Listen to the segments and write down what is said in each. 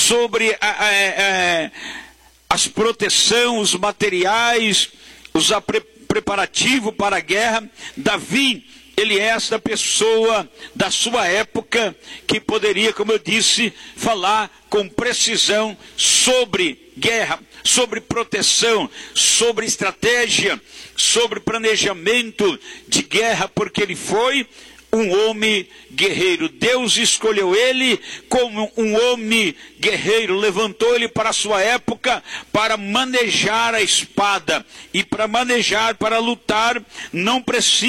sobre as proteções, os materiais, os preparativos para a guerra. Davi, ele é essa pessoa da sua época que poderia, como eu disse, falar com precisão sobre guerra, sobre proteção, sobre estratégia, sobre planejamento de guerra, porque ele foi um homem guerreiro. Deus escolheu ele como um homem guerreiro, levantou ele para a sua época para manejar a espada. E para manejar, para lutar, não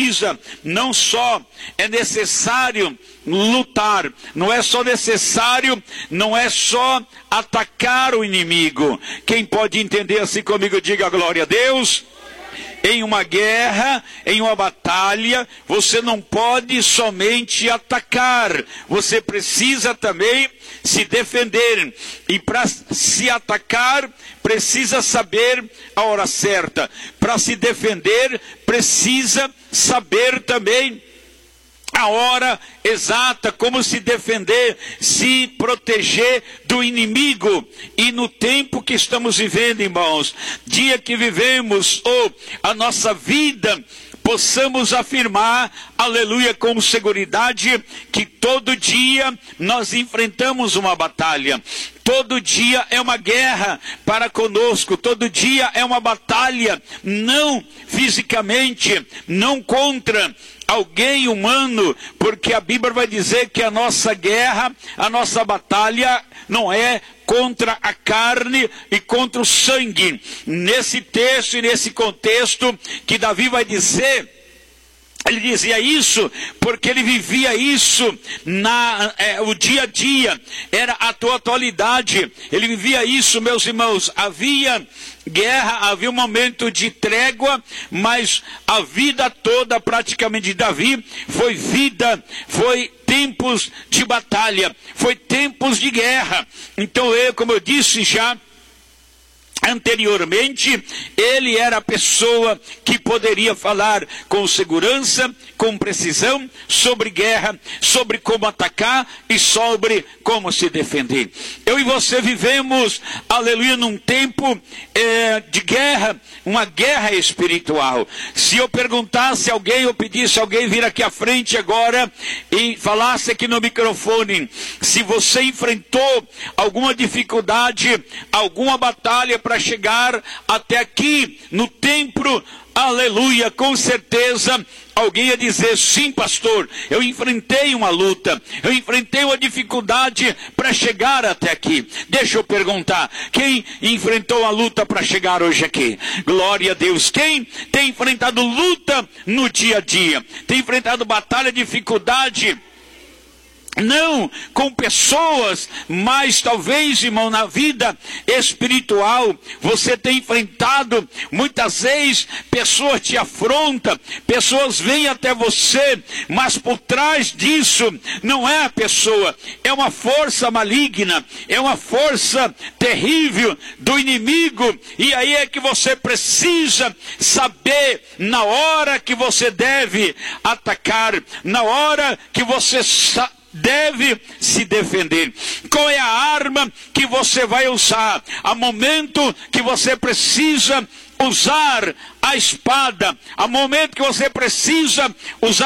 só é necessário lutar, não é só necessário, não é só atacar o inimigo. Quem pode entender assim comigo, diga glória a Deus. Em uma guerra, em uma batalha, você não pode somente atacar, você precisa também se defender. E para se atacar, precisa saber a hora certa. Para se defender, precisa saber também a hora exata, como se defender, se proteger do inimigo. E no tempo que estamos vivendo, irmãos, dia que vivemos, ou a nossa vida, possamos afirmar, aleluia, com seguridade, que todo dia nós enfrentamos uma batalha. Todo dia é uma guerra para conosco, todo dia é uma batalha, não fisicamente, não contra alguém humano, porque a Bíblia vai dizer que a nossa guerra, a nossa batalha não é contra a carne e contra o sangue. Nesse texto e nesse contexto que Davi vai dizer, ele dizia isso porque ele vivia isso o dia a dia, era a tua atualidade. Ele vivia isso, meus irmãos. Havia guerra, havia um momento de trégua, mas a vida toda praticamente de Davi foi tempos de batalha, foi tempos de guerra. Então como eu disse já anteriormente, ele era a pessoa que poderia falar com segurança, com precisão, sobre guerra, sobre como atacar e sobre como se defender. Eu e você vivemos, aleluia, num tempo de guerra, uma guerra espiritual. Se eu perguntasse a alguém, eu pedisse a alguém vir aqui à frente agora e falasse aqui no microfone, se você enfrentou alguma dificuldade, alguma batalha para chegar até aqui no templo, aleluia, com certeza alguém ia dizer, sim pastor, eu enfrentei uma luta, eu enfrentei uma dificuldade para chegar até aqui. Deixa eu perguntar, quem enfrentou a luta para chegar hoje aqui? Glória a Deus. Quem tem enfrentado luta no dia a dia? Tem enfrentado batalha, dificuldade? Não com pessoas, mas talvez, irmão, na vida espiritual, você tem enfrentado, muitas vezes, pessoas te afrontam, pessoas vêm até você, mas por trás disso, não é a pessoa, é uma força maligna, é uma força terrível do inimigo, e aí é que você precisa saber, na hora que você deve atacar, na hora que você deve se defender. Qual é a arma que você vai usar? Há momento que você precisa usar a espada, há momento que você precisa usar